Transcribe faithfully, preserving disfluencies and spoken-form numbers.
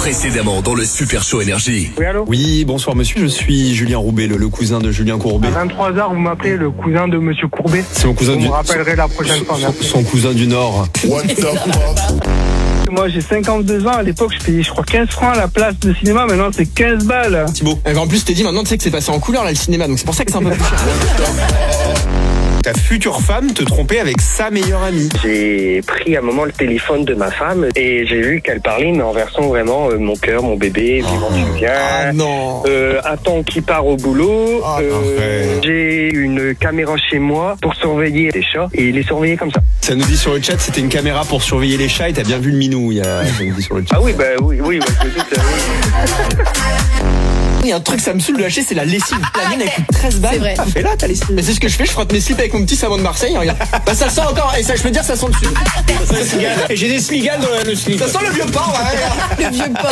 Précédemment dans le Super Show Énergie. Oui, allô? Oui, bonsoir monsieur, je suis Julien Roubaix, le, le cousin de Julien Courbet. À vingt-trois heures, vous m'appelez le cousin de monsieur Courbet. C'est mon cousin Vous du me rappellerez la prochaine son, fois, merci. son cousin du Nord. What the fuck? Moi, j'ai cinquante-deux ans. À l'époque, je payais, je crois, quinze francs la place de cinéma. Maintenant, c'est quinze balles. Thibaut, En plus, je t'ai dit maintenant, tu sais que c'est passé en couleur là le cinéma, donc c'est pour ça que c'est un peu plus cher. ta future femme te trompait avec sa meilleure amie. J'ai pris un moment le téléphone de ma femme et j'ai vu qu'elle parlait, mais en version vraiment euh, mon cœur, mon bébé, vivant tu viens. Ah non. Euh, attends qui part au boulot. Ah, euh, j'ai une caméra chez moi pour surveiller les chats et les surveiller comme ça. Ça nous dit sur le chat, c'était une caméra pour surveiller les chats et t'as bien vu le minou. Il y a, ça nous dit sur le chat. Ah oui, bah oui, oui, ouais, je me doute, euh, Il y a un truc, ça me saoule de lâcher, c'est la lessive. La mienne, elle coûte treize balles. C'est vrai. Ah, fais-la, ta lessive. Mais c'est ce que je fais, je frotte mes slips avec mon petit savon de Marseille, regarde. Bah, ça sent encore, et ça, je peux dire, ça sent dessus. Et j'ai des sligales dans le slip. Ça sent le vieux port, là, regarde. Le vieux porc.